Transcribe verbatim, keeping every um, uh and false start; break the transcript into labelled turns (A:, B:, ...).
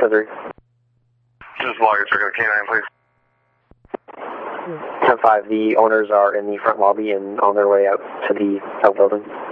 A: ten three.
B: Just log a circuit K nine, please.
A: ten five, the owners are in the front lobby and on their way out to the outbuilding.